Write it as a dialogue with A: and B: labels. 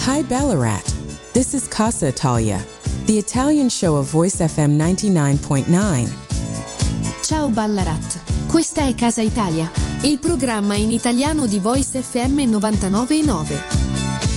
A: Hi Ballarat. This is Casa Italia, the Italian show of Voice FM 99.9.
B: Ciao Ballarat. Questa è Casa Italia, il programma in italiano di Voice FM 99.9.